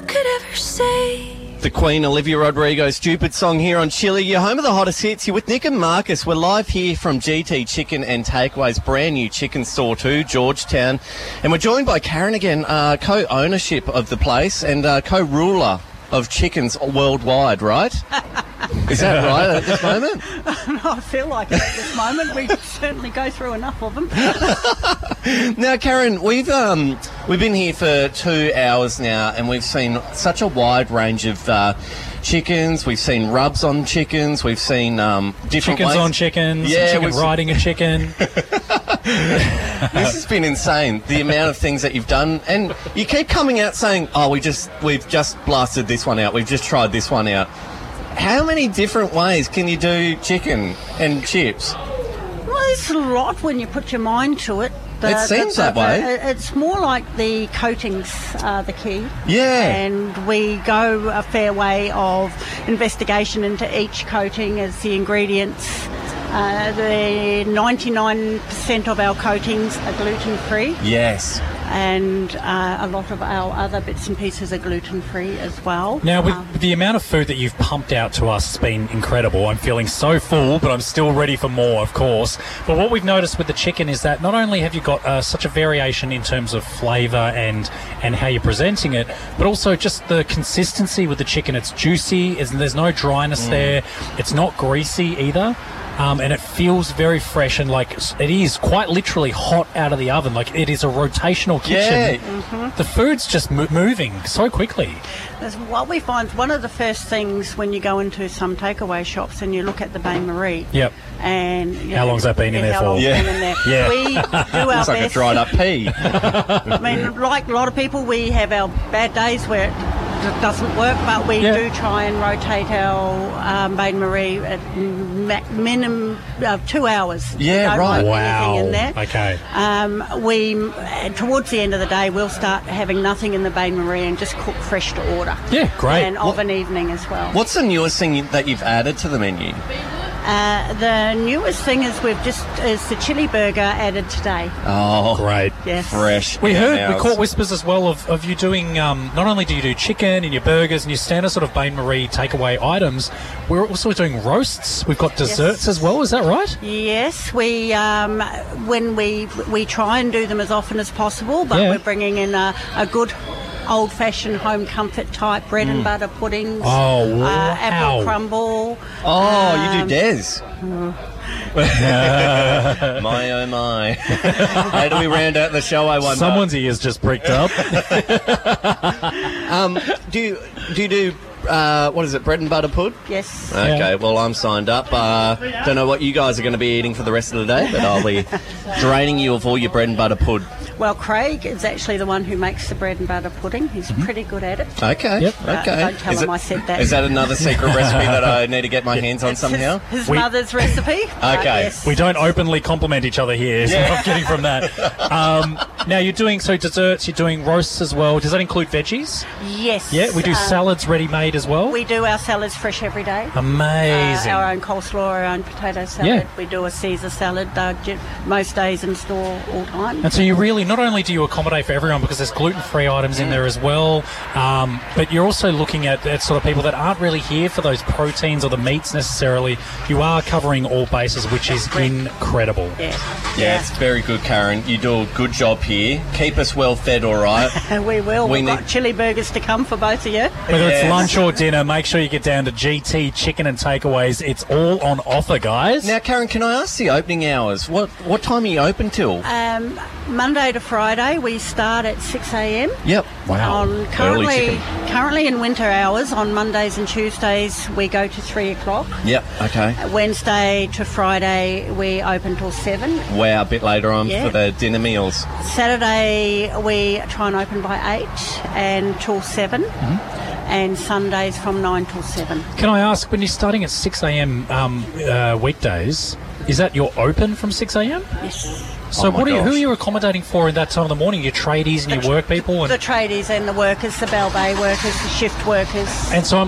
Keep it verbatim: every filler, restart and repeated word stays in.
could ever say. The Queen, Olivia Rodrigo, Stupid Song here on Chili. You're home of the hottest hits. You're with Nick and Marcus. We're live here from G T Chicken and Takeaways, brand new chicken store too, Georgetown. And we're joined by Karen again, uh, co-ownership of the place and uh, co-ruler of chickens worldwide, right? Is that right at this moment? I feel like it at this moment. We certainly go through enough of them. Now, Karen, we've um, we've been here for two hours now, and we've seen such a wide range of uh, chickens. We've seen rubs on chickens. We've seen um, different chickens ways. on chickens. Yeah, chicken we've- riding a chicken. This has been insane, the amount of things that you've done, and you keep coming out saying, "Oh, we just we've just blasted this one out. We've just tried this one out." How many different ways can you do chicken and chips? Well, there's a lot when you put your mind to it. The- It seems the- that the- way. the- It's more like the coatings are the key. Yeah. And we go a fair way of investigation into each coating as the ingredients. Uh, the ninety-nine percent of our coatings are gluten-free. Yes. And uh, a lot of our other bits and pieces are gluten-free as well. Now, with Um, the amount of food that you've pumped out to us has been incredible. I'm feeling so full, but I'm still ready for more, of course. But what we've noticed with the chicken is that not only have you got uh, such a variation in terms of flavour and, and how you're presenting it, but also just the consistency with the chicken. It's juicy, it's, there's no dryness Mm. there, it's not greasy either. Um, and it feels very fresh and like it is quite literally hot out of the oven. Like it is a rotational kitchen. Yeah. The food's just mo- moving so quickly. That's what we find. One of the first things when you go into some takeaway shops and you look at the bain marie. Yep. And you How know, long's that been in there how for? long's Yeah. been in there. Yeah. We do our It's like a best. dried up pea. I mean, like a lot of people, we have our bad days where it d- doesn't work, but we Yeah. do try and rotate our um, bain marie at ma- minimum uh, two hours. Yeah, We don't right. leave Wow. anything in there. Okay. Um, we uh, towards the end of the day, we'll start having nothing in the bain marie and just cook fresh to order. Yeah, great. And of an evening as well. What's the newest thing that you've added to the menu? Uh, the newest thing is we've just is the chili burger added today. Oh, Great. Yes. fresh. We in heard, our we mouths. caught whispers as well of, of you doing, um, not only do you do chicken and your burgers and your standard sort of Bain Marie takeaway items, we're also doing roasts. We've got desserts as well, is that right? Yes, we um, when we we try and do them as often as possible, but Yeah. we're bringing in a, a good old-fashioned home comfort type bread and butter puddings. Oh, uh, wow. apple crumble. Oh, you um, do Des. My oh my. How do we round out the show, I wonder? Someone's ears just pricked up. Um, do you do you do uh, what is it? Bread and butter pud? Yes. Okay, Yeah. well I'm signed up. Uh, don't know what you guys are going to be eating for the rest of the day, but I'll be draining you of all your bread and butter pud. Well, Craig is actually the one who makes the bread and butter pudding. He's pretty good at it. Okay. Yep. Uh, Okay. don't tell is him it- I said that. Is that another secret recipe that I need to get my hands on It's somehow? His, his We- mother's recipe. but Okay. yes. We don't openly compliment each other here, so Yeah. I'm getting from that. Um, now, you're doing, so desserts, you're doing roasts as well. Does that include veggies? Yes. Yeah, we do um, salads ready-made as well. We do our salads fresh every day. Amazing. Uh, our own coleslaw, our own potato salad. Yeah. We do a Caesar salad uh, ge- most days in store all time. And so you really, not only do you accommodate for everyone because there's gluten-free items in there as well, um, but you're also looking at, at sort of people that aren't really here for those proteins or the meats necessarily. You are covering all bases, which is incredible. Yeah. Yeah, it's very good, Karen. You do a good job here. Keep us well fed, all right? And we will. We We've need- got chili burgers to come for both of you. Whether it's Yes. lunch or dinner, make sure you get down to G T Chicken and Takeaways. It's all on offer, guys. Now, Karen, can I ask the opening hours? What what time are you open till? Um, Monday to Friday, we start at six a.m. Yep. On Early currently, chicken. currently in winter hours, on Mondays and Tuesdays, we go to three o'clock. Yep. Okay. Wednesday to Friday, we open till seven. Wow, a bit later on Yeah. for the dinner meals. Saturday, we try and open by eight and till seven. And Sundays from nine till seven. Can I ask, when you're starting at six a.m. Um, uh, weekdays, is that you're open from six a.m.? Yes. So Oh my what are you, who gosh. are you accommodating for at that time of the morning? Your tradies and your work people? The And, tradies and the workers, the Bell Bay workers, the shift workers. and so I'm